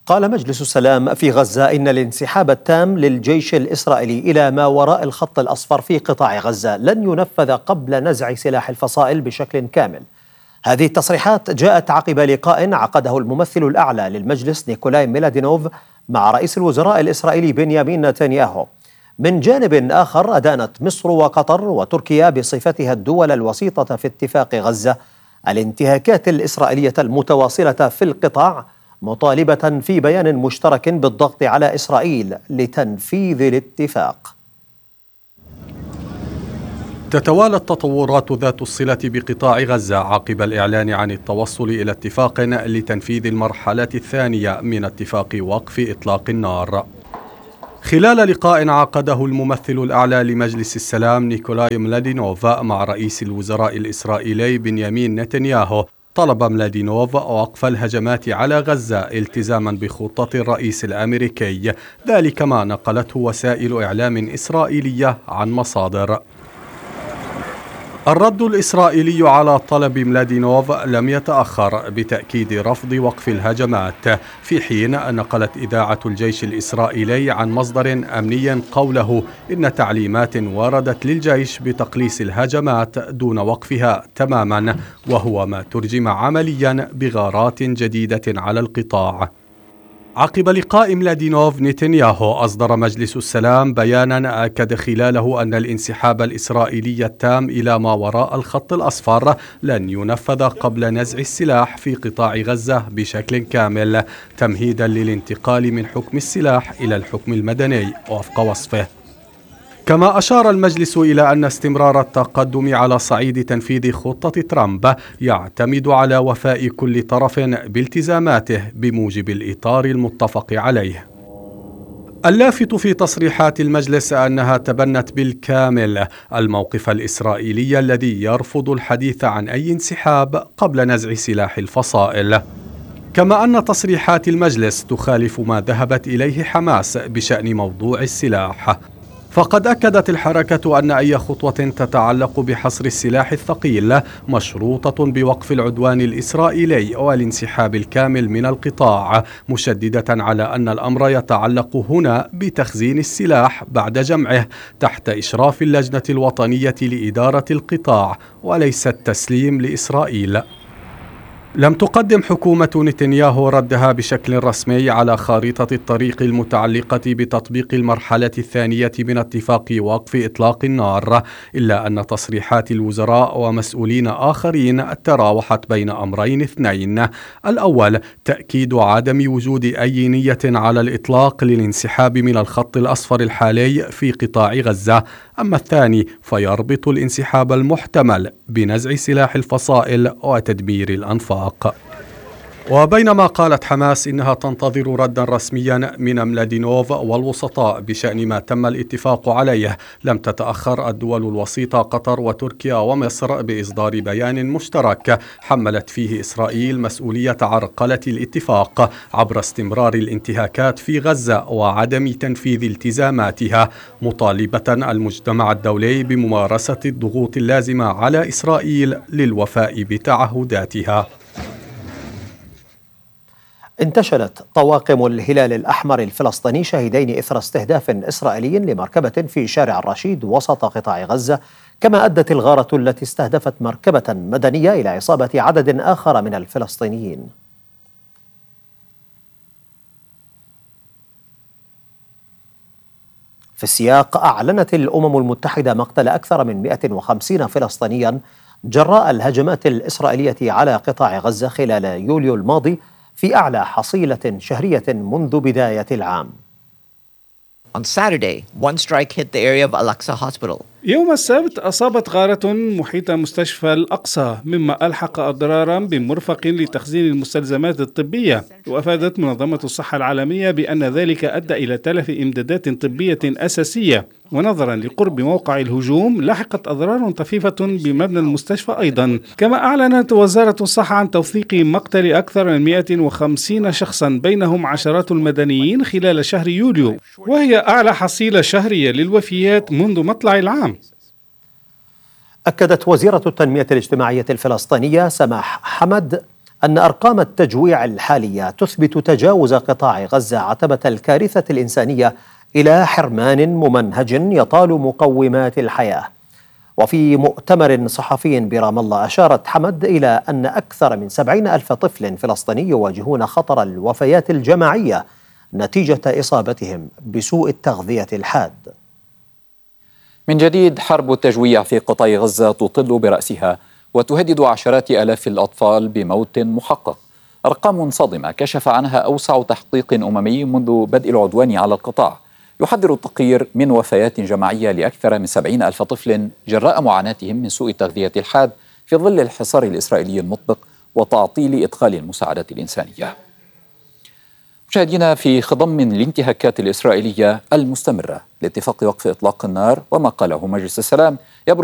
قال مجلس السلام في غزة إن الانسحاب التام للجيش الإسرائيلي إلى ما وراء الخط الأصفر في قطاع غزة لن ينفذ قبل نزع سلاح الفصائل بشكل كامل. هذه التصريحات جاءت عقب لقاء عقده الممثل الأعلى للمجلس نيكولاي ميلادينوف مع رئيس الوزراء الإسرائيلي بنيامين نتنياهو. من جانب آخر، أدانت مصر وقطر وتركيا بصفتها الدول الوسيطة في اتفاق غزة الانتهاكات الإسرائيلية المتواصلة في القطاع، مطالبة في بيان مشترك بالضغط على إسرائيل لتنفيذ الاتفاق. تتوالى التطورات ذات الصلة بقطاع غزة عقب الإعلان عن التوصل إلى اتفاق لتنفيذ المرحلة الثانية من اتفاق وقف إطلاق النار. خلال لقاء عقده الممثل الأعلى لمجلس السلام نيكولاي ميلادينوف مع رئيس الوزراء الإسرائيلي بنيامين نتنياهو، طلب ميلادينوف وقف الهجمات على غزة التزاما بخطة الرئيس الأمريكي، ذلك ما نقلته وسائل إعلام إسرائيلية عن مصادر. الرد الإسرائيلي على طلب ميلادينوف لم يتأخر بتأكيد رفض وقف الهجمات، في حين نقلت إذاعة الجيش الإسرائيلي عن مصدر أمني قوله إن تعليمات وردت للجيش بتقليص الهجمات دون وقفها تماما، وهو ما ترجم عمليا بغارات جديدة على القطاع. عقب لقاء ميلادينوف نتنياهو، أصدر مجلس السلام بيانا أكد خلاله أن الانسحاب الإسرائيلي التام إلى ما وراء الخط الأصفر لن ينفذ قبل نزع السلاح في قطاع غزة بشكل كامل، تمهيدا للانتقال من حكم السلاح إلى الحكم المدني وفق وصفه. كما أشار المجلس إلى أن استمرار التقدم على صعيد تنفيذ خطة ترامب يعتمد على وفاء كل طرف بالتزاماته بموجب الإطار المتفق عليه. اللافت في تصريحات المجلس أنها تبنت بالكامل الموقف الإسرائيلي الذي يرفض الحديث عن أي انسحاب قبل نزع سلاح الفصائل، كما أن تصريحات المجلس تخالف ما ذهبت إليه حماس بشأن موضوع السلاح. فقد أكدت الحركة أن أي خطوة تتعلق بحصر السلاح الثقيل مشروطة بوقف العدوان الإسرائيلي والانسحاب الكامل من القطاع، مشددة على أن الأمر يتعلق هنا بتخزين السلاح بعد جمعه تحت إشراف اللجنة الوطنية لإدارة القطاع وليس التسليم لإسرائيل. لم تقدم حكومة نتنياهو ردها بشكل رسمي على خارطة الطريق المتعلقة بتطبيق المرحلة الثانية من اتفاق وقف إطلاق النار، إلا أن تصريحات الوزراء ومسؤولين آخرين تراوحت بين أمرين اثنين: الأول تأكيد عدم وجود أي نية على الإطلاق للانسحاب من الخط الأصفر الحالي في قطاع غزة، أما الثاني فيربط الانسحاب المحتمل بنزع سلاح الفصائل وتدمير الأنفاق. وبينما قالت حماس إنها تنتظر ردا رسميا من ميلادينوف والوسطاء بشأن ما تم الاتفاق عليه، لم تتأخر الدول الوسيطة قطر وتركيا ومصر بإصدار بيان مشترك حملت فيه إسرائيل مسؤولية عرقلة الاتفاق عبر استمرار الانتهاكات في غزة وعدم تنفيذ التزاماتها، مطالبة المجتمع الدولي بممارسة الضغوط اللازمة على إسرائيل للوفاء بتعهداتها. انتشلت طواقم الهلال الأحمر الفلسطيني شهيدين إثر استهداف إسرائيلي لمركبة في شارع الرشيد وسط قطاع غزة، كما أدت الغارة التي استهدفت مركبة مدنية إلى إصابة عدد آخر من الفلسطينيين. في السياق، أعلنت الأمم المتحدة مقتل أكثر من 150 فلسطينيا جراء الهجمات الإسرائيلية على قطاع غزة خلال يوليو الماضي، في أعلى حصيلة شهرية منذ بداية العام. On Saturday, one strike hit the area of Al-Aqsa Hospital. يوم السبت أصابت غارة محيط مستشفى الأقصى، مما ألحق أضرارا بمرفق لتخزين المستلزمات الطبية. وأفادت منظمة الصحة العالمية بأن ذلك أدى إلى تلف إمدادات طبية أساسية، ونظرا لقرب موقع الهجوم لحقت أضرار طفيفة بمبنى المستشفى أيضا. كما أعلنت وزارة الصحة عن توثيق مقتل أكثر من 150 شخصا بينهم عشرات المدنيين خلال شهر يوليو، وهي أعلى حصيلة شهرية للوفيات منذ مطلع العام. أكدت وزيرة التنمية الاجتماعية الفلسطينية سماح حمد أن أرقام التجويع الحالية تثبت تجاوز قطاع غزة عتبة الكارثة الإنسانية إلى حرمان ممنهج يطال مقومات الحياة. وفي مؤتمر صحفي برام الله أشارت حمد إلى أن أكثر من 70,000 طفل فلسطيني يواجهون خطر الوفيات الجماعية نتيجة إصابتهم بسوء التغذية الحاد. من جديد حرب التجويع في قطاع غزة تطل برأسها وتهدد عشرات آلاف الأطفال بموت محقق. أرقام صادمة كشف عنها أوسع تحقيق أممي منذ بدء العدوان على القطاع. يحذر التقرير من وفيات جماعية لأكثر من 70,000 طفل جراء معاناتهم من سوء التغذية الحاد في ظل الحصار الإسرائيلي المطبق وتعطيل إدخال المساعدات الإنسانية. مشاهدينا، في خضم الانتهاكات الإسرائيلية المستمرة لاتفاق وقف إطلاق النار وما قاله مجلس السلام، يبرز